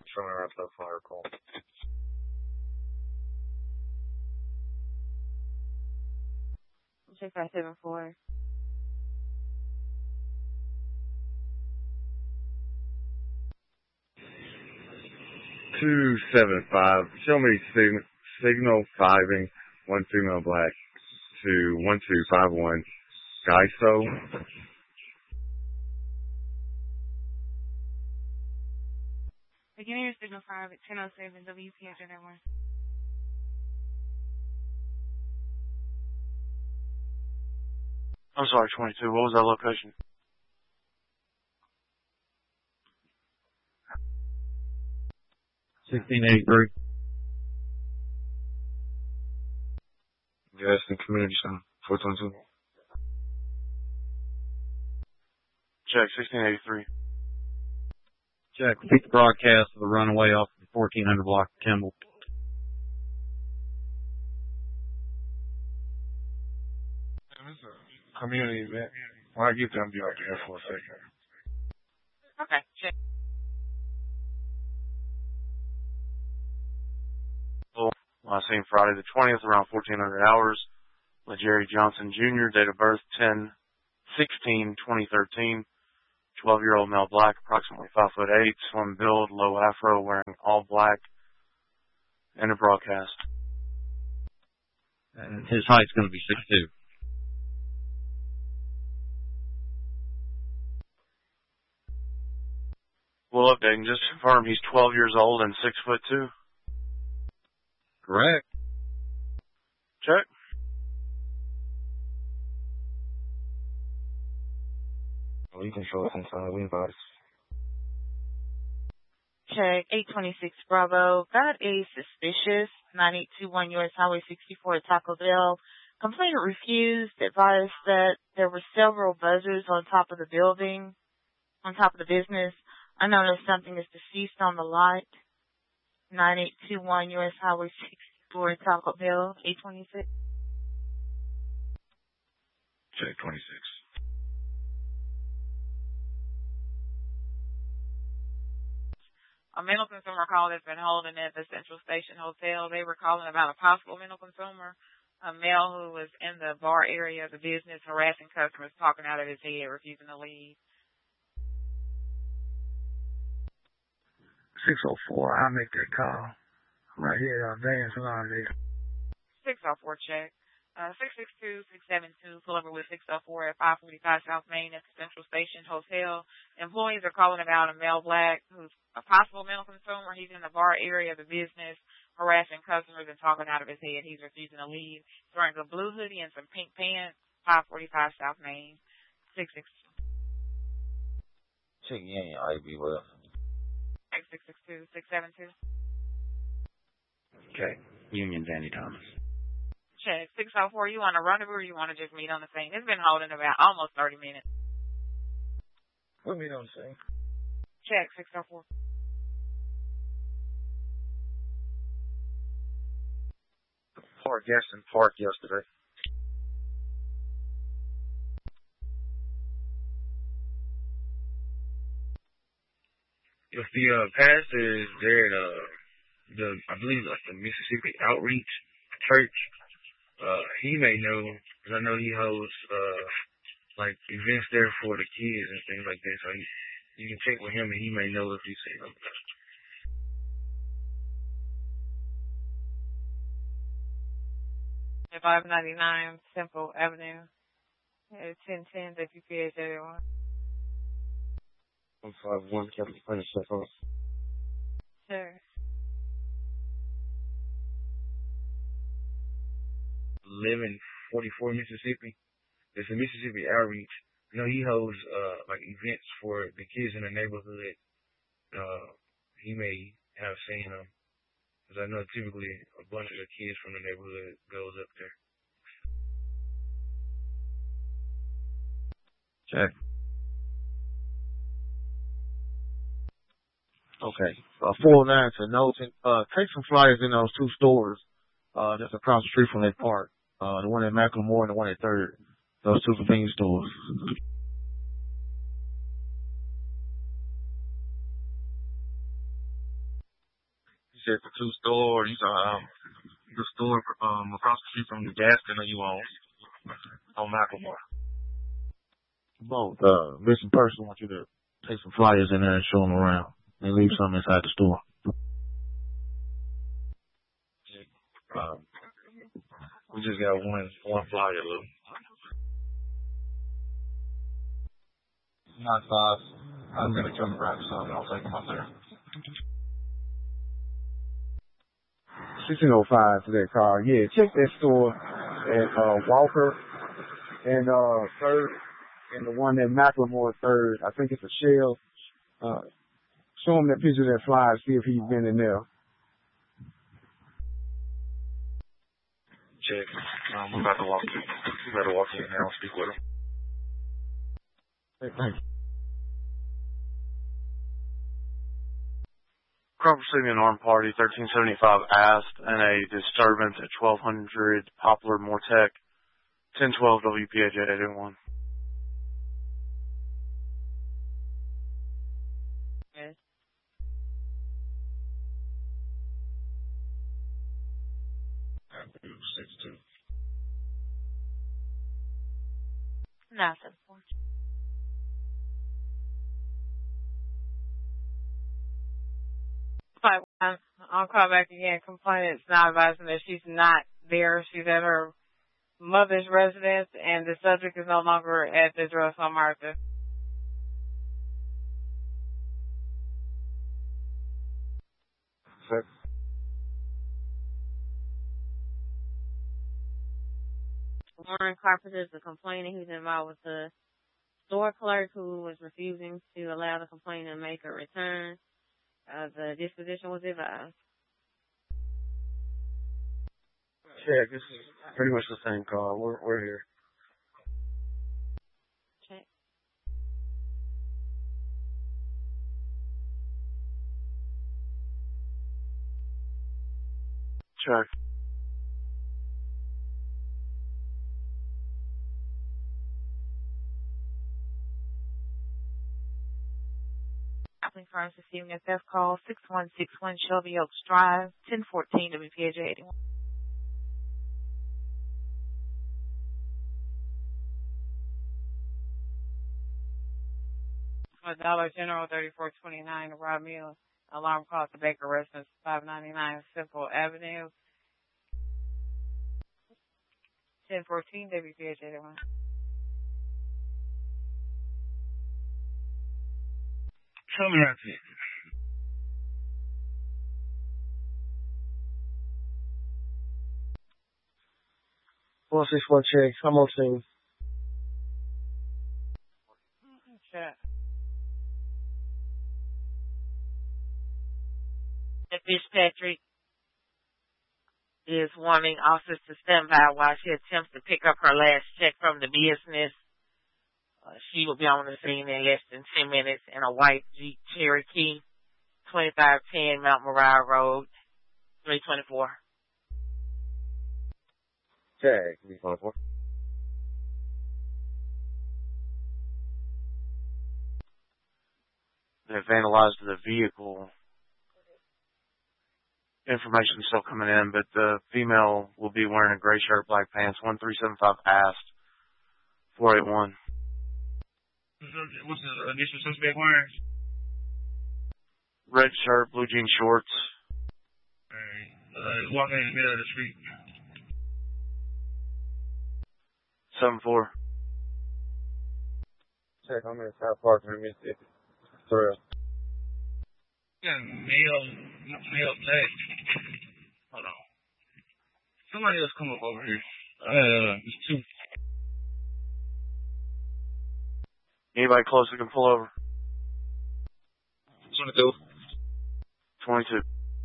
showing her the fire call. Check 574. Show me signal 5ing 1 female black to 1251 Gaiso. Beginning your signal 5 at 1007 WPH Network. I'm sorry, 22. What was that location? $16.83. Yes, in Community Center, 422. Check, 1683. Check. Repeat the broadcast of the runaway off the 1400 block of Kimball. It's a community event. When I get there, I'll be out there for a second. Okay, check. Last seen Friday the 20th around 1400 hours. LeJerry Johnson Jr., date of birth 10/16/2013. 12-year-old male black, approximately 5'8", slim build, low afro, wearing all black. End of broadcast. And his height's going to be 6'2". We'll update and just confirm he's 12 years old and 6'2". Correct. Check. Oh, you can show us inside. We advise. Check 826 Bravo. Got a suspicious 9821 US Highway 64 at Taco Bell. Complainant refused, advised that there were several buzzers on top of the building, on top of the business. I noticed something is deceased on the lot. 9821 US Highway 64 at Taco Bell, 826. Check 26. A mental consumer call that's been holding at the Central Station Hotel. They were calling about a possible mental consumer, a male who was in the bar area of the business harassing customers, talking out of his head, refusing to leave. 604, I'll make that call. I'm right here at Van Salon there. 604 check. 662-672, pull over with 604 at 545 South Main at the Central Station Hotel. Employees are calling about a male black who's a possible mental consumer. He's in the bar area of the business, harassing customers and talking out of his head. He's refusing to leave. He's wearing a blue hoodie and some pink pants, 545 South Main, 662. Check in, IB well. 662-672. Okay. Union Danny Thomas. Check. 604, you want to rendezvous or you want to just meet on the scene? It's been holding about almost 30 minutes. We'll meet on the scene. Check. 604. Park Gaston Park yesterday. If the pastor is there at I believe like the Mississippi Outreach Church, he may know, because I know he holds like events there for the kids and things like that. So you can check with him and he may know if he's saying something. 599 Temple Avenue. 1010 WPH everyone. 151 Captain Furnace Check-off. Sure. 1144 Mississippi. It's a Mississippi Outreach. You know, he holds like events for the kids in the neighborhood. He may have seen them, because I know typically a bunch of the kids from the neighborhood goes up there. Check. Okay. 409 to Knowlton. Take some flyers in those two stores that's across the street from that park. The one at Macklemore and the one at 3rd. Those two convenience stores. You said the two store. You saw the store across the street from the gas station you own on Macklemore. Both. Missing person want you to take some flyers in there and show them around and leave some inside the store. We just got one flyer, Lou. 9-5. I'm gonna come grab some. I'll take them up there. 1605 for that car. Yeah, check that store at Walker and 3rd, and the one at Macklemore 3rd. I think it's a Shell. Show him that picture of that flyer, see if he's been in there. Check. I'm about to walk in. You better walk in now and speak with him. Hey, thank you. Crime pursuing an armed party, 1375 asked, and a disturbance at 1200 Poplar Mortec, 1012 WPAJ 881. Yes. Nothing. I'll call back again. Complainant's not advising that she's not there. She's at her mother's residence, and the subject is no longer at the address on Martha. Warren Carpenter is the complainant who's involved with the store clerk who was refusing to allow the complainant to make a return. The disposition was advised. Check. This is pretty much the same car. We're here. Check. Check. Appling firms receiving a theft call, 6161 Shelby Oaks Drive, 1014 WPAJ 81. Dollar General 3429 Rob Mills. Alarm call at the Baker Residence, 599 Simple Avenue, 1014 WPAJ 81. Tell me that's it. One 6-1 check. I'm on scene. Check. Fitzpatrick is wanting officers to stand by while she attempts to pick up her last check from the business. She will be on the scene in less than 10 minutes in a white Jeep Cherokee, 2510 Mount Moriah Road, 324. Check. 324. They've vandalized the vehicle. Information still coming in, but the female will be wearing a gray shirt, black pants, 1375 asked, 481. What's the initial suspect wearing? Red shirt, blue jean shorts. Alright. Walking in the middle of the street. 7-4. Check. I'm in the South Park in Mississippi. Thrill. Yeah, male black. Hold on. Somebody else come up over here. There's two. Anybody close that can pull over? 22. 22.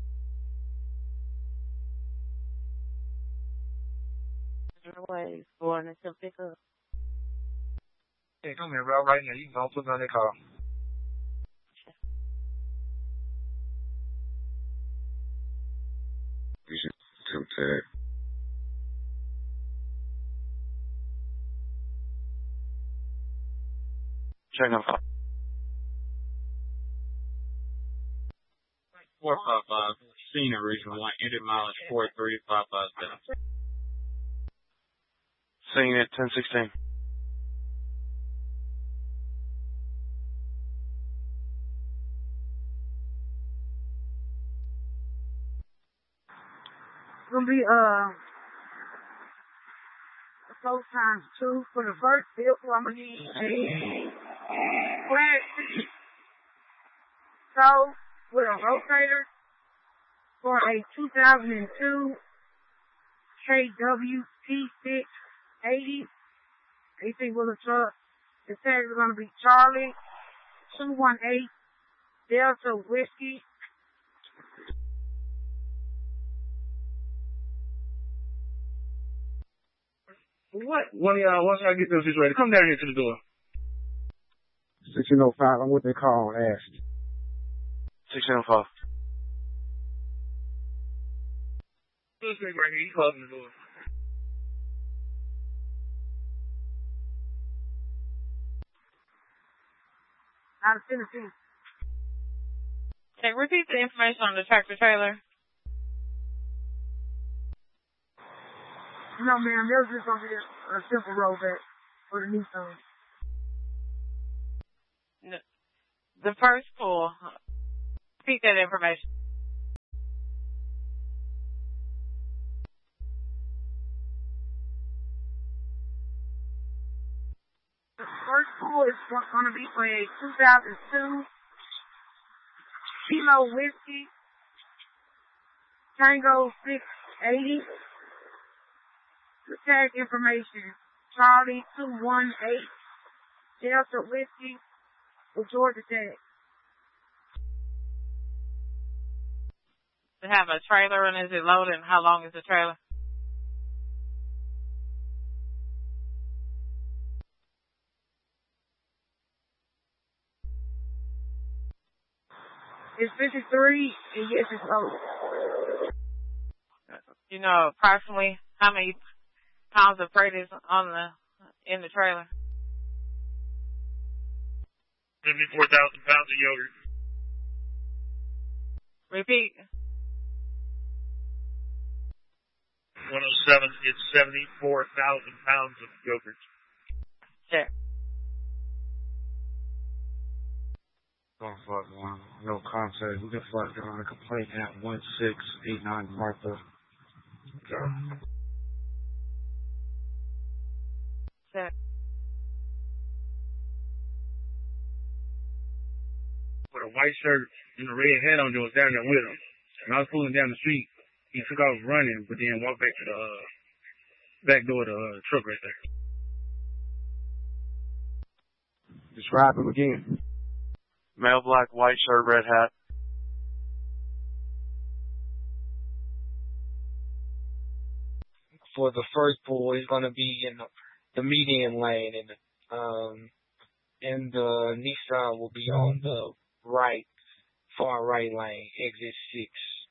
Ways going to pick up. Hey, come here, bro. Right now, you can go put me on that car. You should tilt that. Check on 5. 455, Cena Regional 1, engine mileage 43557. Seeing it 1016. It's gonna be close times 2 for the first vehicle. I'm gonna need a flat tow with a rotator for a 2002 KW T680 18-wheeler truck. The tags are gonna be Charlie 218 Delta Whiskey. What? One of y'all, once I get those situated, come down here to the door. 1605, I'm what they call on Ash. 1605. This nigga right here, he closing the door. Out of Tennessee. Okay, repeat the information on the tractor trailer. No, ma'am, there's just gonna be a simple rollback for the Nissan. No, the first pull. Repeat that information. The first pull is going to be for a 2002 Kilo Whiskey Tango 680. The tag information, Charlie 218 Delta Whiskey with Georgia tag. To have a trailer, and is it loaded, and how long is the trailer? It's 53, and yes, it's loaded. You know approximately how many pounds of freight is in the trailer? 74,000 pounds of yogurt. Repeat. 107, it's 74,000 pounds of yogurt. Check. Going for one. No contact. We can flag down a complaint at 1689 Martha. Check. With a white shirt and a red hat on, was down there with him. And I was pulling down the street. He took off running, but then walked back to the back door of the truck right there. Describe him again. Male black, white shirt, red hat. For the first pull, he's going to be in the median lane, and the Nissan will be on the right, far right lane, exit 6.